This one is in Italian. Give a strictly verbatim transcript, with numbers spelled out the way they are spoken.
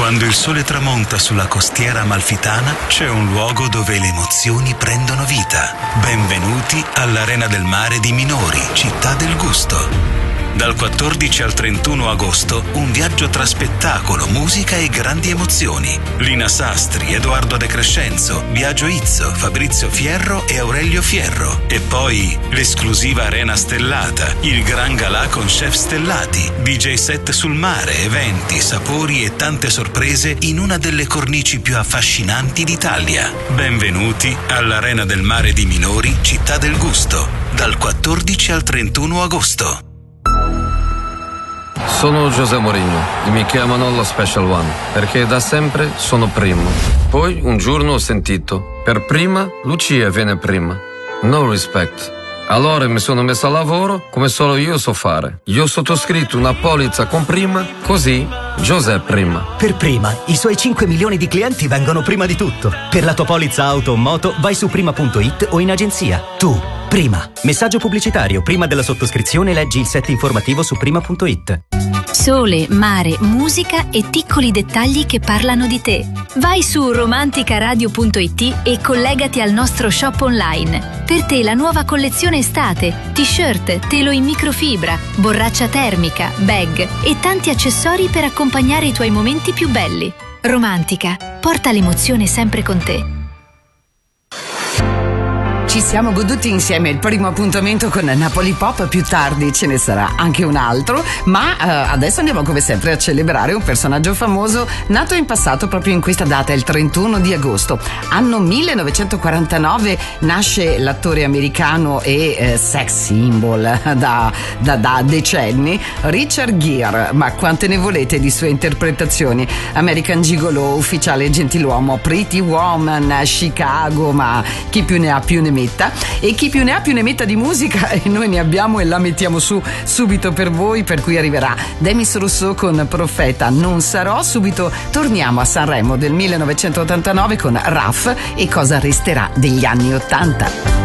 Quando il sole tramonta sulla costiera amalfitana, c'è un luogo dove le emozioni prendono vita. Benvenuti all'Arena del Mare di Minori, città del gusto. Dal quattordici al trentuno agosto, un viaggio tra spettacolo, musica e grandi emozioni. Lina Sastri, Edoardo De Crescenzo, Biagio Izzo, Fabrizio Fierro e Aurelio Fierro. E poi l'esclusiva Arena Stellata, il gran galà con chef stellati, D J set sul mare, eventi, sapori e tante sorprese in una delle cornici più affascinanti d'Italia. Benvenuti all'Arena del Mare di Minori, città del gusto, dal quattordici al trentuno agosto. Sono José Mourinho e mi chiamano lo Special One perché da sempre sono primo. Poi un giorno ho sentito: per prima Lucia viene prima. No respect. Allora mi sono messo a lavoro come solo io so fare. Io ho sottoscritto una polizza con prima, così José prima. Per prima, i suoi cinque milioni di clienti vengono prima di tutto. Per la tua polizza auto o moto vai su prima punto it o in agenzia. Tu, prima. Messaggio pubblicitario. Prima della sottoscrizione leggi il set informativo su prima punto it. Sole, mare, musica e piccoli dettagli che parlano di te. Vai su romanticaradio punto it e collegati al nostro shop online. Per te la nuova collezione estate, t-shirt, telo in microfibra, borraccia termica, bag e tanti accessori per accompagnare i tuoi momenti più belli. Romantica, porta l'emozione sempre con te. Ci siamo goduti insieme il primo appuntamento con Napoli Pop, più tardi ce ne sarà anche un altro, ma eh, adesso andiamo come sempre a celebrare un personaggio famoso nato in passato proprio in questa data, il trentuno di agosto. Anno millenovecentoquarantanove nasce l'attore americano e eh, sex symbol da, da, da decenni Richard Gere, ma quante ne volete di sue interpretazioni? American Gigolo, Ufficiale Gentiluomo, Pretty Woman, Chicago, ma chi più ne ha più ne mette. E chi più ne ha più ne metta di musica, e noi ne abbiamo e la mettiamo su subito per voi, per cui arriverà Demis Rousseau con Profeta non sarò. Subito torniamo a Sanremo del millenovecentottantanove con Raf e Cosa resterà degli anni ottanta.